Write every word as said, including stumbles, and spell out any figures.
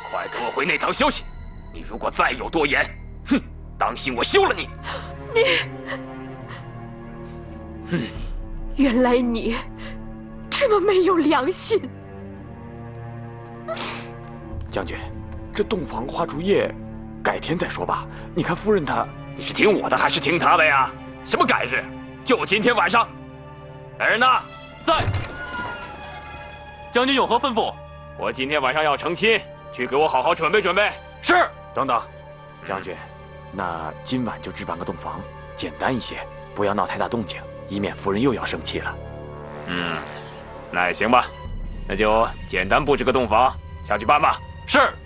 快给我回内堂休息！你如果再有多言，哼，当心我休了你！ 你， 哼， 原来你这么没有良心！ 将军，这洞房花烛夜，改天再说吧。你看夫人她， 你是听我的还是听她的呀？什么改日？就今天晚上。来人呐，在！ 将军有何吩咐？ 我今天晚上要成亲，去给我好好准备准备。是。 等等，将军，那今晚就置办个洞房，简单一些，不要闹太大动静，以免夫人又要生气了。 嗯，那也行吧，那就简单布置个洞房，下去办吧。是。